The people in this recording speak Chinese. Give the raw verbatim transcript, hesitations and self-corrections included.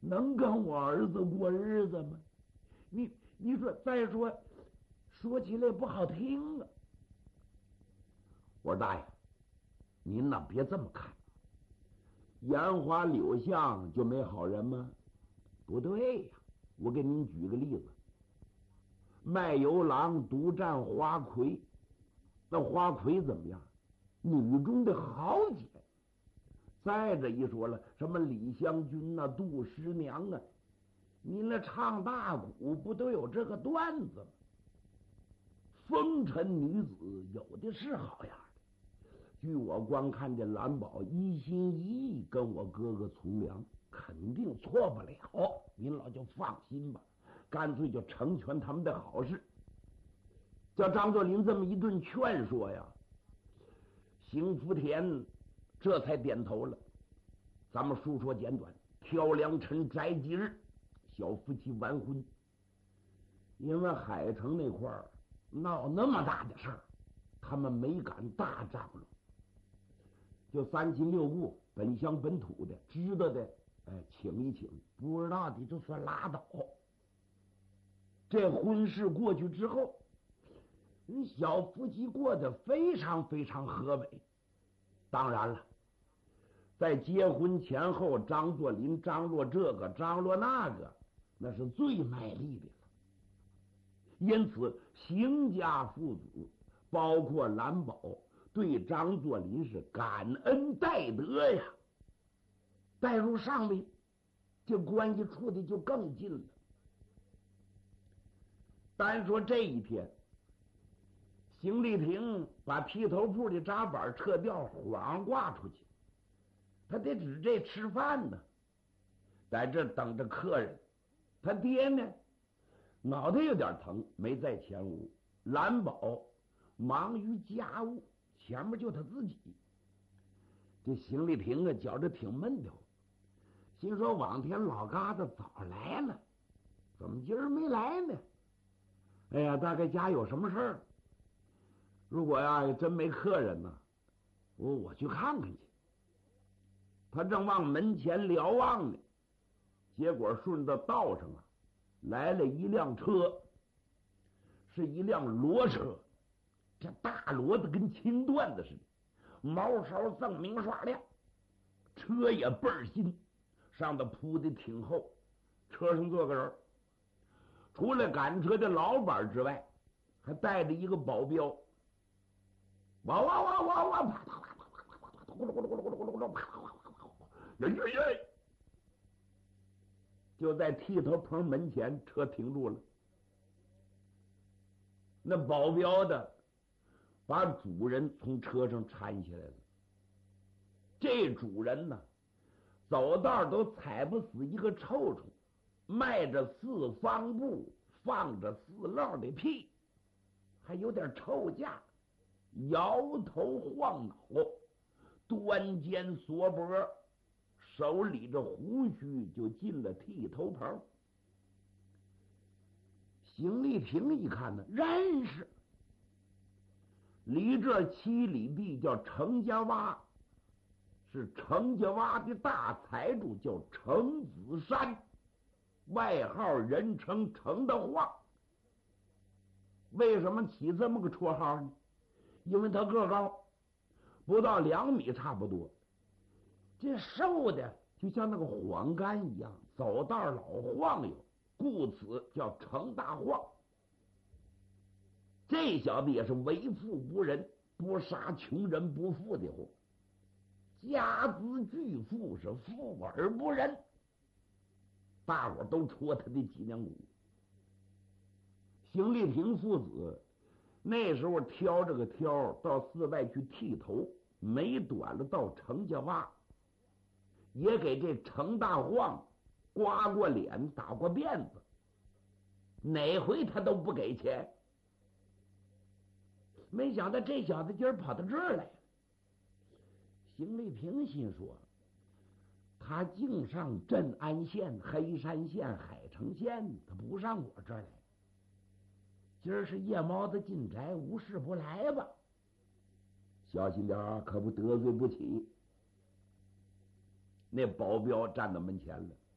能跟我儿子过日子吗？你你说，再说说起来不好听啊。我说大爷，您呐别这么看，烟花柳巷就没好人吗？不对呀，我给您举个例子，卖油郎独占花魁，那花魁怎么样？女中的豪杰。再者一说了，什么李香君呐、啊、杜十娘啊，你那唱大鼓不都有这个段子吗？风尘女子有的是好样的。据我观看，这蓝宝一心一意跟我哥哥从良，肯定错不了。您老就放心吧，干脆就成全他们的好事。叫张作霖这么一顿劝说呀，邢福田这才点头了。咱们述说简短，挑良辰摘吉日，小夫妻完婚。因为海城那块儿闹那么大的事儿，他们没敢大张罗，就三亲六故本乡本土的知道的，哎，请一请，不知道的就算拉倒。这婚事过去之后，人小夫妻过得非常非常和美。当然了，在结婚前后，张作霖张罗这个张罗那个，那是最卖力的了。因此邢家父子包括蓝宝对张作霖是感恩戴德呀，带入上面，这关系处的就更近了。单说这一天，邢丽萍把剃头铺的扎板撤掉，晃挂出去，他得指这吃饭呢，在这等着客人。他爹呢，脑袋有点疼，没在前屋。蓝宝忙于家务，前面就他自己。这邢丽萍啊，觉着挺闷的，心说往天老疙瘩早来了，怎么今儿没来呢？哎呀，大概家有什么事儿。如果呀真没客人呢，我我去看看去。他正往门前瞭望呢，结果顺着道上啊来了一辆车，是一辆骡车，这大骡子跟青缎子似的，毛梢锃明刷亮，车也倍儿新，上头铺的挺厚，车上坐个人，除了赶车的老板之外，还带着一个保镖。哇哇哇哇哇！啪啪啪啪啪啪啪啪！咕噜咕噜咕噜咕噜咕噜咕噜！啪啪啪啪啪啪！呀呀呀！就在剃头棚门前，车停住了。那保镖的把主人从车上搀下来了。这主人呢，走道都踩不死一个臭虫，迈着四方步，放着四漏的屁，还有点臭架，摇头晃脑，端肩缩脖，手理着胡须就进了剃头棚。邢丽萍一看呢，认识，离这七里地叫程家洼，是程家洼的大财主，叫程子山，外号人称程大晃。为什么起这么个绰号呢？因为他个高，不到两米差不多，这瘦的就像那个黄干一样，走道老晃悠，故此叫程大晃。这小子也是为富不仁，不杀穷人不富的货，家资巨富，是富而不仁，大伙都戳他的脊梁骨。邢丽萍父子那时候挑这个挑到寺外去剃头，没短了到程家洼，也给这程大晃刮过脸，打过辫子，哪回他都不给钱。没想到这小子今儿跑到这儿来了。邢丽萍心说，他净上镇安县、黑山县、海城县，他不上我这儿来。今儿是夜猫子进宅，无事不来吧？小心点啊，可不得罪不起。那保镖站到门前了，